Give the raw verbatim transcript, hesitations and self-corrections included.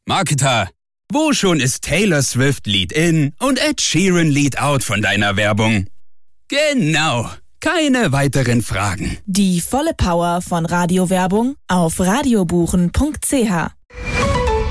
Marketer, wo schon ist Taylor Swift Lead in und Ed Sheeran Lead out von deiner Werbung? Genau, keine weiteren Fragen. Die volle Power von Radiowerbung auf radiobuchen punkt c h.